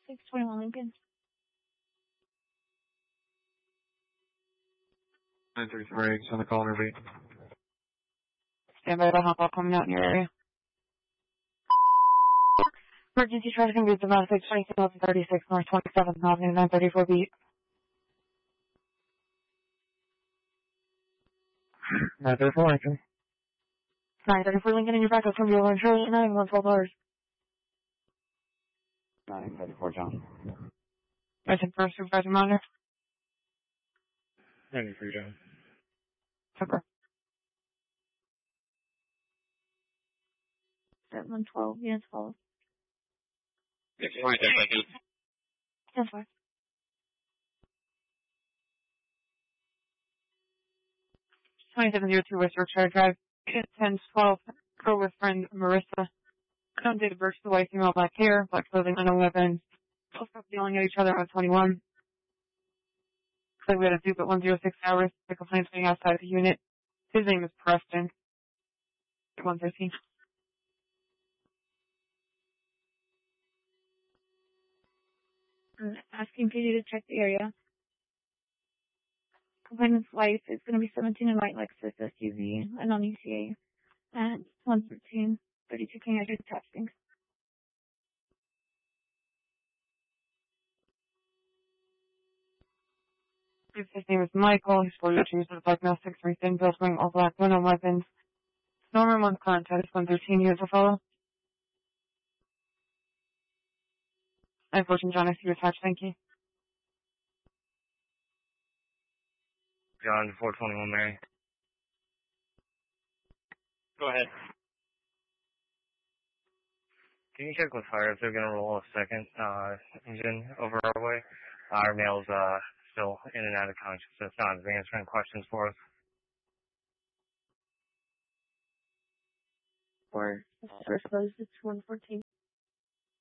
621 Lincoln. 933 on the call interview. Stand by the hop coming out in your area. Emergency traffic is about 62236 North 27th Avenue, 934 beat. 934 Lincoln. 934 Lincoln in your back. That's going to be over in Charlotte 912 934 John. I think first supervisor monitor. 93 John. Super. 712, yes, follow. Yes, right there, thank you. Yes, sir. 2702 West Yorkshire Drive. 1012. Go with friend Marissa. Come date of birth, the white female, black hair, black clothing, unknown weapons. Both up yelling at each other on 21. So we had a dupe at 106 hours. The complaint's being outside the unit. His name is Preston. 113. Asking PD to check the area. Complainant's wife is going to be 17 in white Lexus SUV, a non-UCA, at 113, 32 King Edward Tapsting. His name is Michael. He's 42, so black male, 6'3", thin, built, wearing all black, no weapons. Norman 1 contact, 113 years of follow. 914 John, I see you attached, thank you. John, 421 Mary. Go ahead. Can you check with fire if they're going to roll a second engine over our way? Our male's still in and out of consciousness, not answering questions for us. Or, first close, it's 114.